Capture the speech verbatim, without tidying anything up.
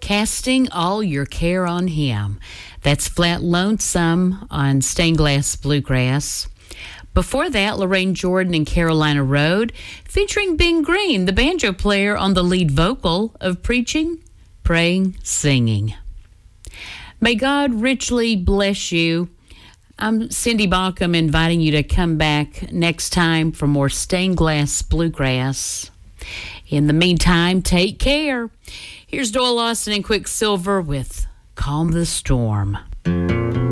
Casting All Your Care on Him. That's Flat Lonesome on Stained Glass Bluegrass. Before that, Lorraine Jordan and Carolina Road, featuring Ben Green, the banjo player, on the lead vocal of Preaching, Praying, Singing. May God richly bless you. I'm Cindy Baucom, inviting you to come back next time for more Stained Glass Bluegrass. In the meantime, take care. Here's Doyle Lawson and Quicksilver with Calm the Storm.